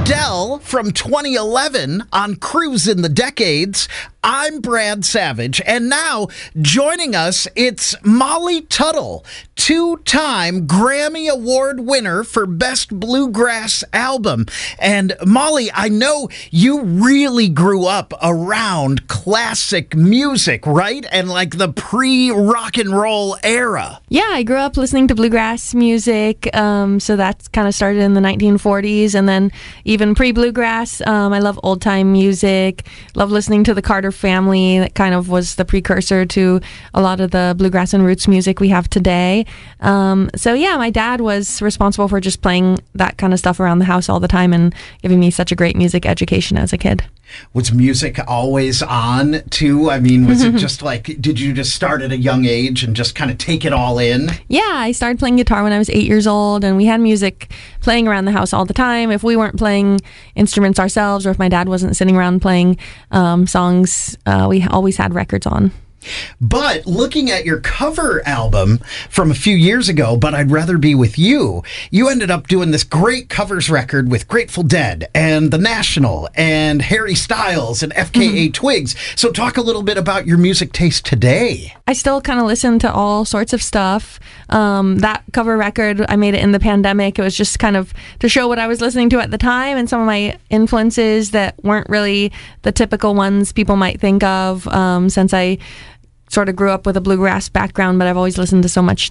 Adele from 2011 on Cruising the Decades. I'm Brad Savage, and now joining us, it's Molly Tuttle, two-time Grammy Award winner for Best Bluegrass Album. And Molly, I know you really grew up around classic music, right? And like the pre-rock and roll era. Yeah, I grew up listening to bluegrass music, so that's kind of started in the 1940s, and then even pre-bluegrass. I love old-time music, love listening to the Carter Family. That kind of was the precursor to a lot of the bluegrass and roots music we have today. So yeah, my dad was responsible for just playing that kind of stuff around the house all the time and giving me such a great music education as a kid. Was music always on, too? I mean, was it just like, did you just start at a young age and just kind of take it all in? Yeah, I started playing guitar when I was 8 years old, and we had music playing around the house all the time. If we weren't playing instruments ourselves, or if my dad wasn't sitting around playing songs, we always had records on. But looking at your cover album from a few years ago, But I'd Rather Be With You, you ended up doing this great covers record with Grateful Dead and The National and Harry Styles and FKA Twigs. So talk a little bit about your music taste today. I still kind of listen to all sorts of stuff. That cover record, I made it in the pandemic. It was just kind of to show what I was listening to at the time and some of my influences that weren't really the typical ones people might think of, since I sort of grew up with a bluegrass background, but I've always listened to so many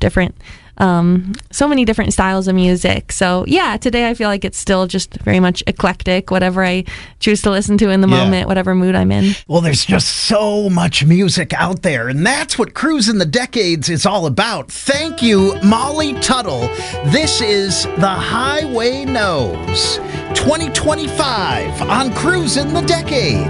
different styles of music. So yeah, today I feel like it's still just very much eclectic, whatever I choose to listen to in the moment, whatever mood I'm in. Well, there's just so much music out there, and that's what Cruising the Decades is all about. Thank you, Molly Tuttle. This is The Highway Knows 2025 on Cruising the Decades.